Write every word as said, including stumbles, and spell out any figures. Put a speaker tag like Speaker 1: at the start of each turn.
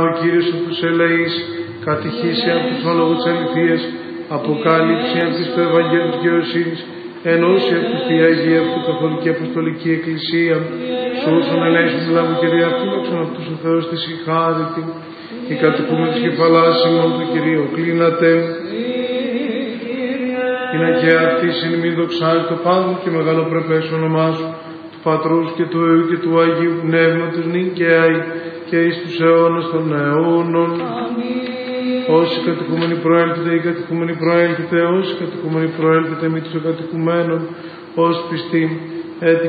Speaker 1: Ο Κύριος από τους ελεείς, κατηχήσει από τους άλογους της αληθείας, αποκάλυψη από της του Ευαγγέλου της δικαιοσύνης, ενώση από τη Θεία Αγία, από την Καθολική Αποστολική Εκκλησία, σ' όσων ελέησουν τη λάβου Κυρία αυτοίμαξον αυτούς ο Θεός της η χάριτη, η κατοικούμε της κεφαλάς ημών του Κυρίου κλείνατε. Είναι και αυτή συνειμή δοξάζει το πάντων και μεγαλοπρεπές όνομά σου, του Πατρός και του Υιού και του Αγίου Πνεύματος νυν και αεί και εις τους αιώνας των αιώνων. Όσοι κατοικούμενοι προέλθετε, οι κατοικούμενοι προέλθετε, όσοι κατοικούμενοι προέλθετε, μη τους εκατοικουμένων, ως πιστοί,